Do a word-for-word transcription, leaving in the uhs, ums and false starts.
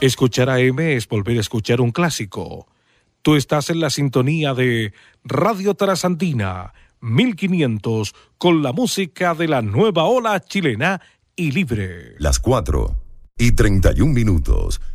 Escuchar A M es volver a escuchar un clásico. Tú estás en la sintonía de Radio Trasandina, mil quinientos, con la música de la nueva ola chilena y libre. Las cuatro y treinta y un minutos.